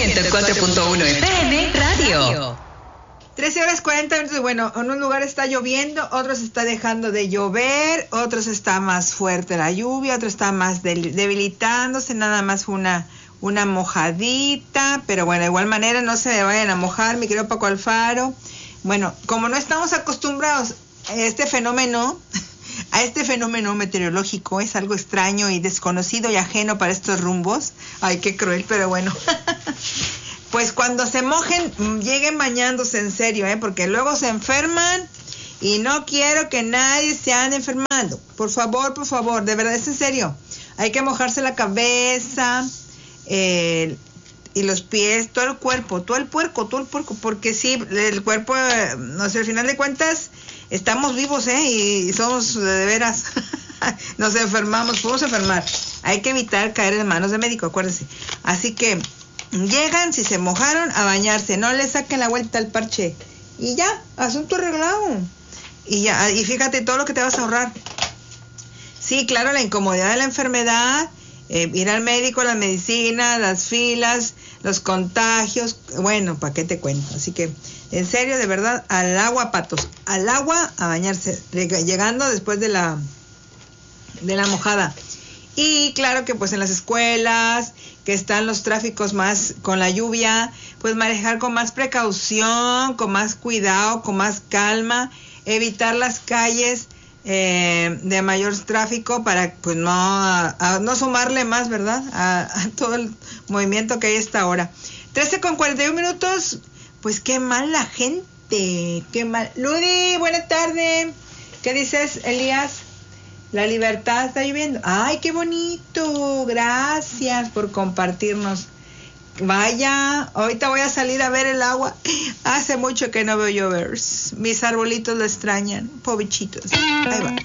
104.1 FM Radio. 13:40. Bueno, en un lugar está lloviendo, otros está dejando de llover, otros está más fuerte la lluvia, otros está más debilitándose, nada más una mojadita, pero bueno, de igual manera no se me vayan a mojar, mi querido Paco Alfaro. Bueno, como no estamos acostumbrados a este fenómeno meteorológico, es algo extraño y desconocido y ajeno para estos rumbos. Ay, qué cruel, pero bueno. Pues cuando se mojen, lleguen bañándose en serio, porque luego se enferman y no quiero que nadie se ande enfermando. Por favor, de verdad, es en serio. Hay que mojarse la cabeza y los pies, todo el cuerpo, porque sí, el cuerpo, no sé, al final de cuentas, estamos vivos, y somos de veras, nos enfermamos, podemos enfermar. Hay que evitar caer en manos de médico, acuérdense. Así que llegan, si se mojaron, a bañarse, no le saquen la vuelta al parche y ya, asunto arreglado. Y ya, y fíjate todo lo que te vas a ahorrar. Sí, claro, la incomodidad de la enfermedad, ir al médico, la medicina, las filas, los contagios, bueno, ¿para qué te cuento? Así que, en serio, de verdad, al agua, patos, al agua a bañarse, llegando después de la mojada. Y claro que pues en las escuelas, que están los tráficos más con la lluvia, pues manejar con más precaución, con más cuidado, con más calma, evitar las calles de mayor tráfico para pues no sumarle más, ¿verdad? A todo el movimiento que hay a esta hora. 13:41, pues qué mal la gente, qué mal. Ludi, buena tarde. ¿Qué dices, Elías? La libertad está lloviendo. ¡Ay, qué bonito! Gracias por compartirnos. Vaya, ahorita voy a salir a ver el agua. Hace mucho que no veo llover. Mis arbolitos lo extrañan. Pobrecitos. Ahí va.